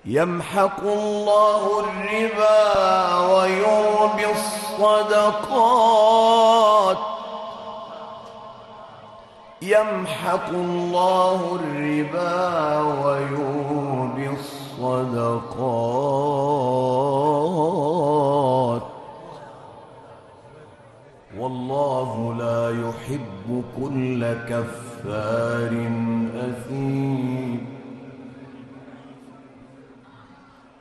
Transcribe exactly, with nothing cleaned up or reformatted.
يمحق الله الربا ويربي الصدقات يمحق الله الربا ويربي الصدقات والله لا يحب كل كفار أثيم.